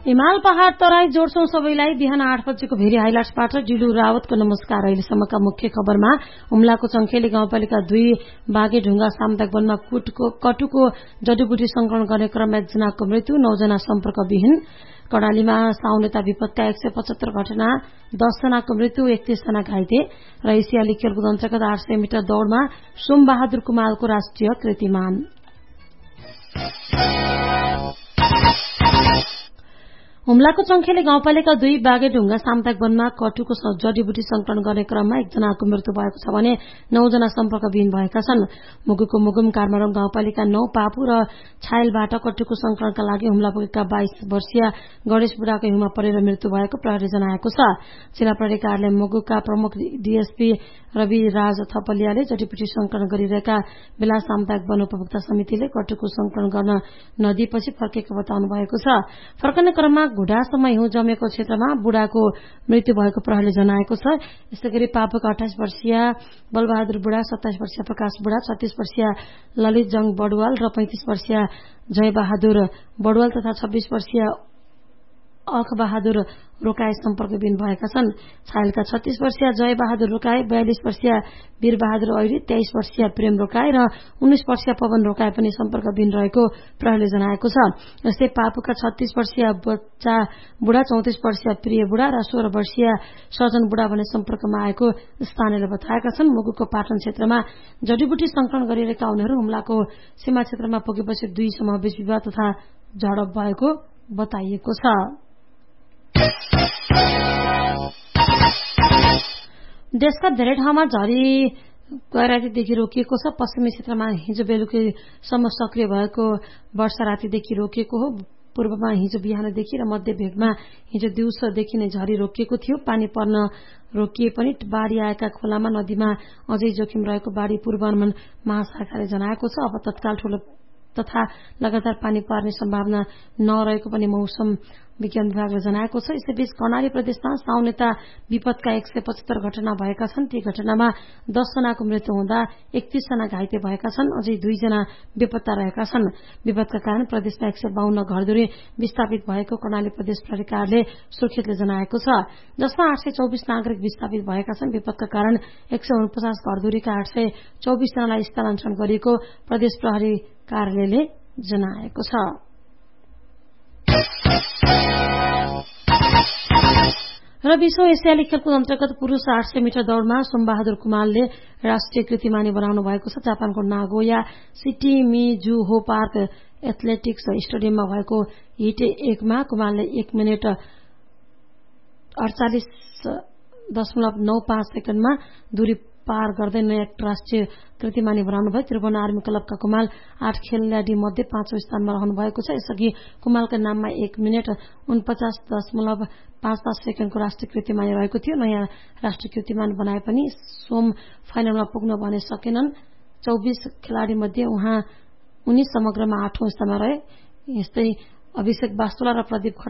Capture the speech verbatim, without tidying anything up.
हिमाल पहाड़ तराई जोड्छौं सबैलाई। बिहान आठ बजेको भेरी हाइलाइट्सबाट डिलु रावतको नमस्कार। अहिलेसम्मका मुख्य खबरमा हुम्लाको चङ्खेली गाउँपालिका दुई बागे ढुङ्गा सामुदायिक वनमा कटुको जडीबुटी संकलन गर्ने क्रममा एकजनाको मृत्यु, नौजना सम्पर्कविहीन। कर्णालीमा साउनेता विपदका एक सय पचहत्तर घटना, दस जनाको मृत्यु, एकतीस जना घाइते। र एसियाली खेलकुद अन्तर्गत आठ सय मिटर दौड़मा सोमबहादुर कुमालको राष्ट्रिय कीर्तिमान। हुम्लाको चङ्खेली गाउँपालिका दुई बागे ढुङ्गा सामुदायिक वनमा कटुको जडीबुटी संकलन गर्ने क्रममा एकजनाको मृत्यु भएको छ भने नौजना सम्पर्कविहीन भएका छन्। मुगुको मुगुम कार्मारङ गाउँपालिका नौ पापु र छायलबाट कटुको संकलनका लागि हुम्ला पुगेका बाइस वर्षीय गणेश बुढाको हिउँमा परेर मृत्यु भएको प्रहरी जनाएको छ। जिल्ला प्रहरी कार्यालय मुगुका प्रमुख डीएसपी रवि राज थपलियाले जडीबुटी संकलन गरिरहेका बेला सामुदायिक वन उपभोक्ता समितिले कटुको संकलन गर्न नदिएपछि फर्केको बताउनु भएको छ। फर्कने क्रममा घुडासम्म हिउँ जमेको क्षेत्रमा बुढाको मृत्यु भएको प्रहरीले जनाएको छ। यसैगरी पापोका अठाइस वर्षीय बलबहादुर बुढा, सत्ताइस वर्षीय प्रकाश बुढा, छत्तीस वर्षीय ललित जङ बडुवाल र पैंतिस वर्षीय जयबहादुर बडुवाल तथा छब्बीस वर्षीय अखबहादुर रोकाई सम्पर्कविहीन भएका छन्। छायलका छत्तीस वर्षीय जयबहादुर रोकाई, बयालिस वर्षीय वीरबहादुर ऐरी, तेइस वर्षीय प्रेम रोकाई र उन्नाइस वर्षीय पवन रोकाई पनि सम्पर्कविहीन रहेको प्रहरीले जनाएको छ। यस्तै पापुका छत्तीस वर्षीय बच्चा बुढा, चौतिस वर्षीय प्रिय बुढा र सोह्र वर्षीय सजन बुढा भने सम्पर्कमा आएको स्थानीयले बताएका छन्। मुगुको पाटन क्षेत्रमा जडीबुटी संकलन गरिरहेका उनीहरू हुम्लाको सीमा क्षेत्रमा पुगेपछि दुई समूहबीच विवाद तथा झडप भएको बताइएको छ। देशका धेरै ठाउँमा झरी गैरातीदेखि रोकिएको छ। पश्चिमी क्षेत्रमा हिजो बेलुकीसम्म सक्रिय भएको वर्षा रातिदेखि रोकिएको हो। पूर्वमा हिजो बिहानदेखि र मध्य भेगमा हिजो दिउँसोदेखि नै झरी रोकिएको थियो। पानी पर्न रोकिए पनि बाढ़ी आएका खोलामा नदीमा अझै जोखिम रहेको बाढ़ी पूर्वानुमान महाशाखाले जनाएको छ। अब तत्काल ठूलो तथा लगातार पानी पर्ने सम्भावना नरहेको पनि मौसम विज्ञान विभागले जनाएको छ। यसैबीच कर्णाली प्रदेशमा साउनेता विपदका एक सय पचहत्तर घटना भएका छन्। ती घटनामा दस जनाको मृत्यु हुँदा एकतीस जना घाइते भएका छन्। अझै दुईजना बेपत्ता रहेका छन्। विपदका कारण प्रदेशमा एक सय बाहन्न घरधुरी विस्थापित भएको कर्णाली प्रदेश प्रहरी कार्यालय सुर्खेतले जनाएको छ, जसमा आठ सय चौबिस नागरिक विस्थापित भएका छन्। विपदका कारण एक सय उनपचास घरधुरीका आठ सय चौबिस जनालाई स्थलान्तरण गरिएको प्रदेश प्रहरी कार्यालयले जनाएको छ। र विश्व एसियाली खेलकुद अन्तर्गत पुरूष आठ सय मिटर दौड़मा सोमबहादुर कुमालले राष्ट्रिय कीर्तिमानी बनाउनु भएको छ। जापानको Nagoya city Mizuho park athletics स्टेडियममा भएको हिट एकमा कुमालले एक मिनट अडचालिस दशमलव नौ पाँच सेकेण्डमा दूरी पार गर्दै नयाँ राष्ट्रिय कीर्तिमानी बनाउनु भयो। त्रिभुवन आर्मी क्लबका कुमाल आठ खेलाडी मध्ये पाँचौं स्थानमा रहनु भएको छ। यसअघि कुमालका नाममा एक मिनट उनपचास दशमलव पाँच पाँच सेकेण्डको राष्ट्रिय कीर्तिमानी रहेको थियो। नयाँ राष्ट्रिय कीर्तिमान बनाए पनि सोम फाइनलमा पुग्न भने सकेनन्। चौबिस खेलाडी मध्ये उहाँ उनी समग्रमा आठौं स्थानमा रहे। यस्तै अभिषेक वास्तोला र प्रदीप